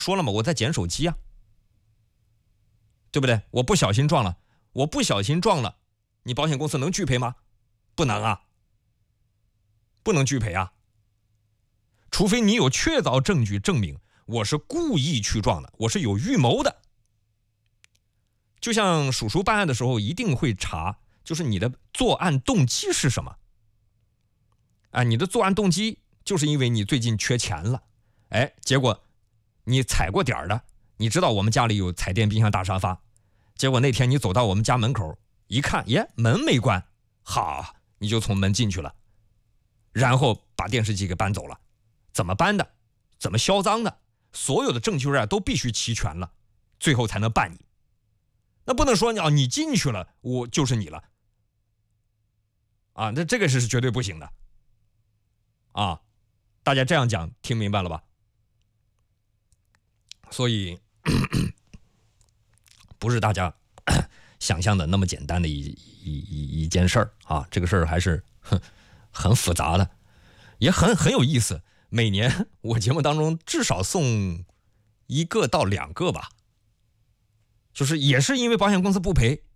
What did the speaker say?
说了嘛，我在捡手机啊，对不对？我不小心撞了，你保险公司能拒赔吗？不能啊，不能拒赔啊，除非你有确凿证据证明我是故意去撞的，我是有预谋的。就像叔叔办案的时候一定会查，就是你的作案动机是什么？你的作案动机就是因为你最近缺钱了，结果你踩过点儿的，你知道我们家里有彩电、冰箱、大沙发，结果那天你走到我们家门口一看，门没关，好，你就从门进去了，然后把电视机给搬走了。怎么搬的？怎么销赃的？所有的证据都必须齐全了，最后才能办你。那不能说你进去了，我就是你了啊！那这个是绝对不行的啊！大家这样讲听明白了吧？所以不是大家想象的那么简单的一件事儿啊！这个事儿还是很复杂的，也很有意思。每年我节目当中至少送1个到2个吧，就是也是因为保险公司不赔，